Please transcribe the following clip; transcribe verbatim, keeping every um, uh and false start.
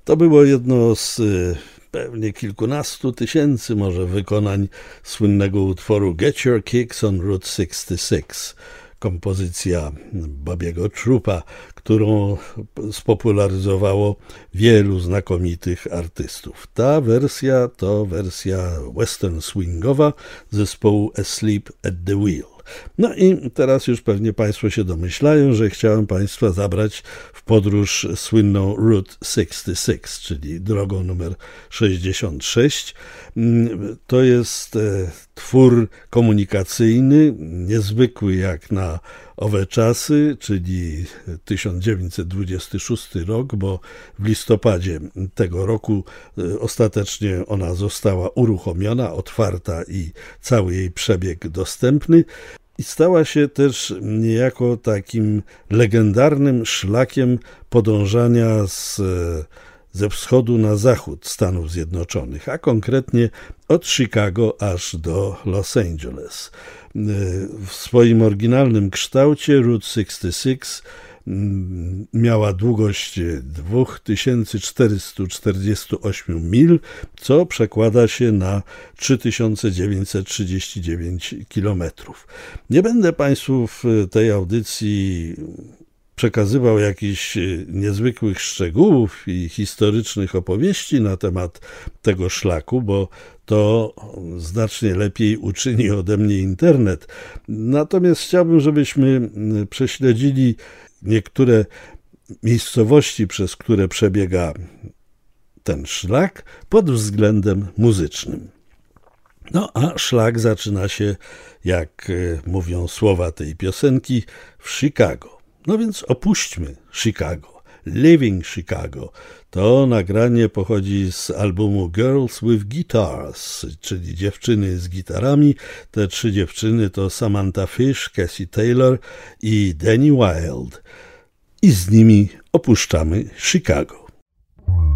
To było jedno z pewnie kilkunastu tysięcy może wykonań słynnego utworu Get Your Kicks on Route sześćdziesiąt sześć. Kompozycja Bobiego Troupa, którą spopularyzowało wielu znakomitych artystów. Ta wersja to wersja western swingowa zespołu Asleep at the Wheel. No i teraz już pewnie Państwo się domyślają, że chciałem Państwa zabrać w podróż słynną Route sześćdziesiąt sześć, czyli drogą numer sześćdziesiąt sześć. To jest twór komunikacyjny, niezwykły jak na owe czasy, czyli tysiąc dziewięćset dwudziesty szósty rok, bo w listopadzie tego roku ostatecznie ona została uruchomiona, otwarta i cały jej przebieg dostępny. I stała się też niejako takim legendarnym szlakiem podążania z, ze wschodu na zachód Stanów Zjednoczonych, a konkretnie od Chicago aż do Los Angeles. W swoim oryginalnym kształcie Route sześćdziesiąt sześć miała długość dwa tysiące czterysta czterdzieści osiem mil, co przekłada się na trzy tysiące dziewięćset trzydzieści dziewięć kilometrów. Nie będę Państwu w tej audycji przekazywał jakichś niezwykłych szczegółów i historycznych opowieści na temat tego szlaku, bo to znacznie lepiej uczyni ode mnie internet. Natomiast chciałbym, żebyśmy prześledzili niektóre miejscowości, przez które przebiega ten szlak pod względem muzycznym. No a szlak zaczyna się, jak mówią słowa tej piosenki, w Chicago. No więc opuśćmy Chicago. Leaving Chicago. To nagranie pochodzi z albumu Girls with Guitars, czyli dziewczyny z gitarami. Te trzy dziewczyny to Samantha Fish, Cassie Taylor i Danny Wilde. I z nimi opuszczamy Chicago.